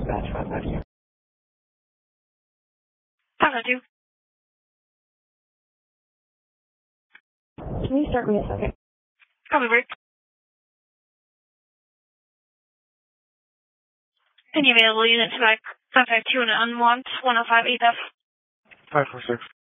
dispatch 552. 552. Can you start me a second? Copy break. Any available units back 552 and unlocked 105 8F. 546.